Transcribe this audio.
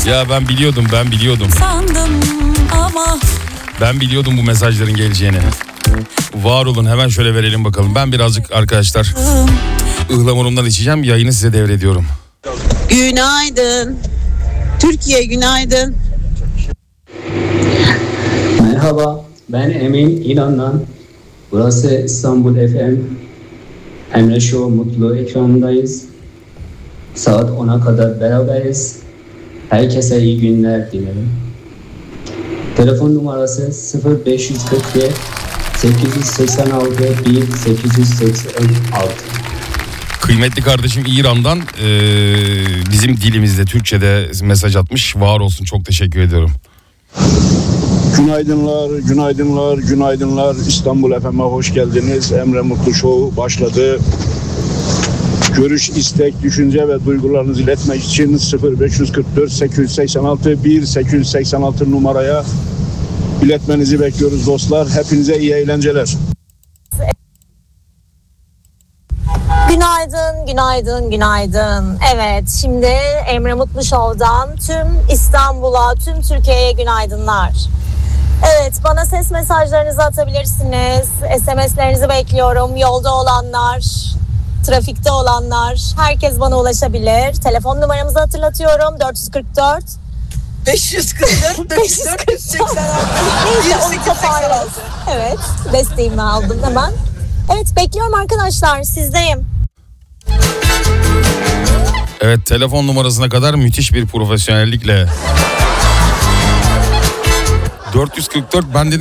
Ya ben biliyordum. Sandım ama Ben biliyordum bu mesajların geleceğini. Var olun, hemen şöyle verelim bakalım. Ben birazcık arkadaşlar ıhlamurumdan içeceğim. Yayını size devrediyorum. Günaydın. Türkiye günaydın. Merhaba, ben Emin İnan'dan. Burası İstanbul FM. Emre Show Mutlu ekranındayız. Saat 10'a kadar beraberiz. Herkese iyi günler dilerim. Telefon numarası 0541 886 1886. Kıymetli kardeşim İran'dan bizim dilimizde, Türkçe'de mesaj atmış. Var olsun, çok teşekkür ediyorum. Günaydınlar, günaydınlar, günaydınlar. İstanbul FM'e hoş geldiniz. Emre Mutlu Show başladı. Görüş, istek, düşünce ve duygularınızı iletmek için 0544 886 1886 numaraya iletmenizi bekliyoruz dostlar. Hepinize iyi eğlenceler. Günaydın, günaydın, günaydın. Evet, şimdi Emre Mutlu Show'dan tüm İstanbul'a, tüm Türkiye'ye günaydınlar. Evet, bana ses mesajlarınızı atabilirsiniz. SMS'lerinizi bekliyorum. Yolda olanlar, trafikte olanlar, herkes bana ulaşabilir. Telefon numaramızı hatırlatıyorum. 444 544 486 Neyse, onu toparlarız. Evet, desteğimi aldım hemen. Evet, bekliyorum arkadaşlar, sizdeyim. Evet, telefon numarasına kadar müthiş bir profesyonellikle. 444, ben dedim